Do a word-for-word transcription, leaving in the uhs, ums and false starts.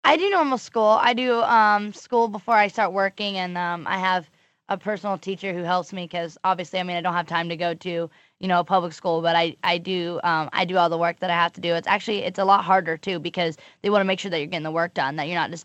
I do normal school. I do um, school before I start working, and um, I have a personal teacher who helps me because obviously, I mean, I don't have time to go to you know public school, but I I do um, I do all the work that I have to do. It's actually it's a lot harder too because they want to make sure that you're getting the work done, that you're not just